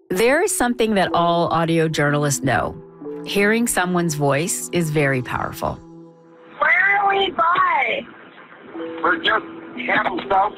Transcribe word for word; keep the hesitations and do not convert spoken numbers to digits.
There is something that all audio journalists know. Hearing someone's voice is very powerful. Where are we by? We're just heading south